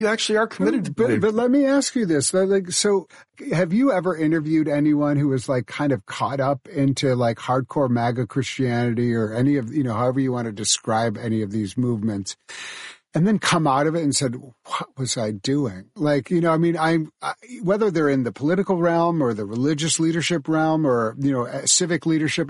you actually are committed to but let me ask you this. So have you ever interviewed anyone who was like kind of caught up into like hardcore MAGA Christianity or any of, however you want to describe any of these movements, and then come out of it and said, what was I doing? Like, whether they're in the political realm or the religious leadership realm or, civic leadership,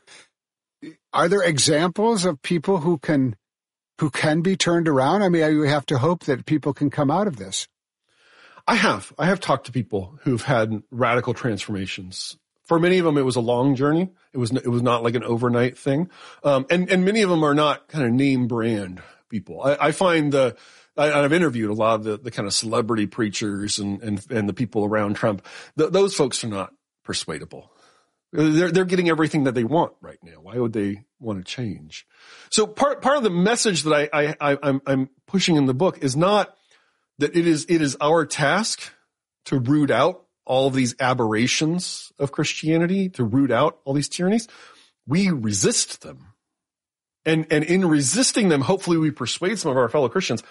are there examples of people who can be turned around? I mean, we have to hope that people can come out of this. I have talked to people who've had radical transformations. For many of them, it was a long journey. It was not like an overnight thing. And many of them are not kind of name brand people. I find I've interviewed a lot of the kind of celebrity preachers and the people around Trump. Those folks are not persuadable. They're getting everything that they want right now. Why would they want to change? So part of the message that I'm pushing in the book is not that it is our task to root out all of these aberrations of Christianity, to root out all these tyrannies. We resist them. And in resisting them, hopefully we persuade some of our fellow Christians.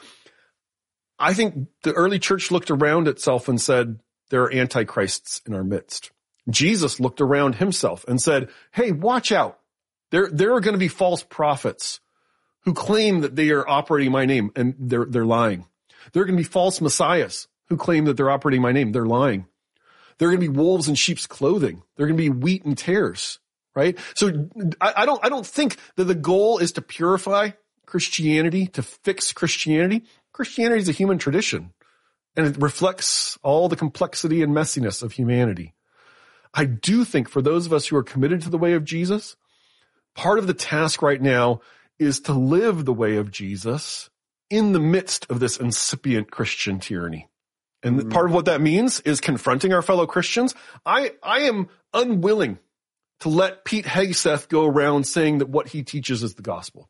I think the early church looked around itself and said, there are antichrists in our midst. Jesus looked around himself and said, hey, watch out. There are going to be false prophets who claim that they are operating my name, and they're lying. There are going to be false messiahs who claim that they're operating my name. They're lying. There are going to be wolves in sheep's clothing. There are going to be wheat and tares, right? So I don't think that the goal is to purify Christianity, to fix Christianity. Christianity is a human tradition, and it reflects all the complexity and messiness of humanity. I do think for those of us who are committed to the way of Jesus, part of the task right now is to live the way of Jesus in the midst of this incipient Christian tyranny. And part of what that means is confronting our fellow Christians. I am unwilling to let Pete Hegseth go around saying that what he teaches is the gospel.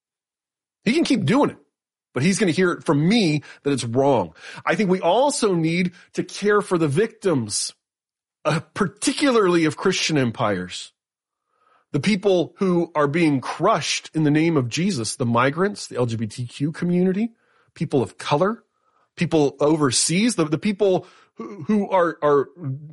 He can keep doing it, but he's going to hear it from me that it's wrong. I think we also need to care for the victims, particularly of Christian empires. The people who are being crushed in the name of Jesus, the migrants, the LGBTQ community, people of color, people overseas, the people who are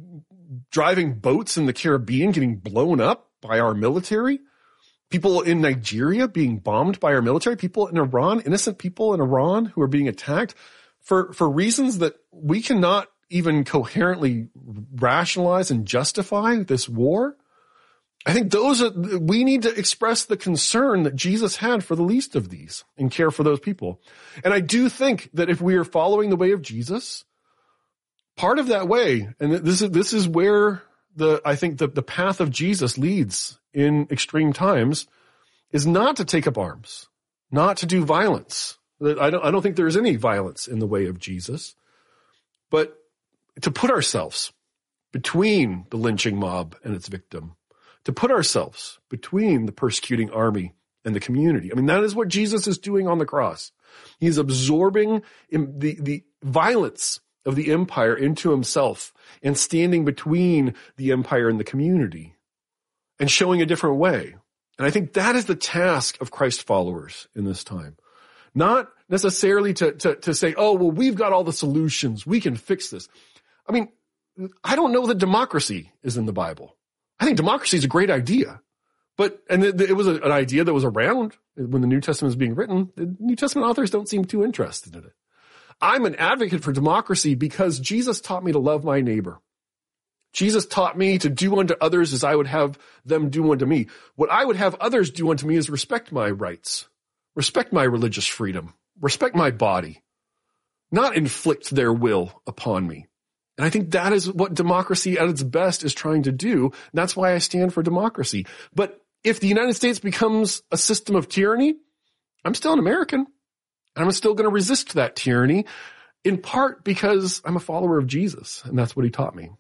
driving boats in the Caribbean getting blown up by our military, people in Nigeria being bombed by our military, people in Iran, innocent people in Iran who are being attacked for reasons that we cannot even coherently rationalize and justify this war. I think we need to express the concern that Jesus had for the least of these and care for those people. And I do think that if we are following the way of Jesus, part of that way, and this is where I think the path of Jesus leads in extreme times, is not to take up arms, not to do violence. I don't think there's any violence in the way of Jesus, but to put ourselves between the lynching mob and its victim, to put ourselves between the persecuting army and the community. I mean, that is what Jesus is doing on the cross. He's absorbing the violence of the empire into himself and standing between the empire and the community and showing a different way. And I think that is the task of Christ followers in this time. Not necessarily to say, oh, well, we've got all the solutions. We can fix this. I mean, I don't know that democracy is in the Bible. I think democracy is a great idea, and it was an idea that was around when the New Testament was being written. The New Testament authors don't seem too interested in it. I'm an advocate for democracy because Jesus taught me to love my neighbor. Jesus taught me to do unto others as I would have them do unto me. What I would have others do unto me is respect my rights, respect my religious freedom, respect my body, not inflict their will upon me. And I think that is what democracy at its best is trying to do. That's why I stand for democracy. But if the United States becomes a system of tyranny, I'm still an American. And I'm still going to resist that tyranny, in part because I'm a follower of Jesus, and that's what he taught me.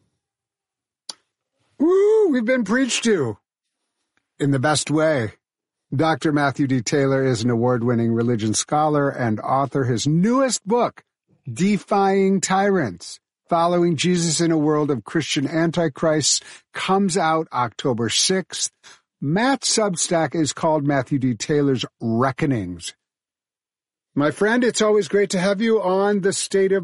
Woo, we've been preached to in the best way. Dr. Matthew D. Taylor is an award-winning religion scholar and author. His newest book, Defying Tyrants, Following Jesus in a World of Christian Antichrists, comes out October 6th. Matt's Substack is called Matthew D. Taylor's Reckonings. My friend, it's always great to have you on the State of